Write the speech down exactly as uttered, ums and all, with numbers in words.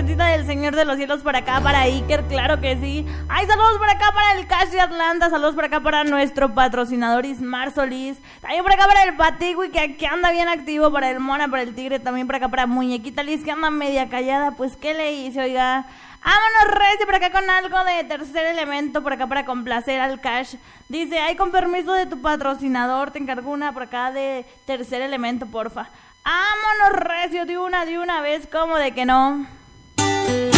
Virgencita del Señor de los Cielos por acá, para Iker, claro que sí. Ay, saludos por acá para el Cash de Atlanta, saludos por acá para nuestro patrocinador Ismar Solís. También por acá para el Patigui, que aquí anda bien activo, para el Mona, para el Tigre, también por acá para Muñequita Liz, que anda media callada. Pues, ¿qué le hice, oiga? Vámonos, recio, por acá con algo de Tercer Elemento, por acá para complacer al Cash. Dice, ay, con permiso de tu patrocinador, te encargo una por acá de Tercer Elemento, porfa. Vámonos, recio, de una, de una vez, como de que no.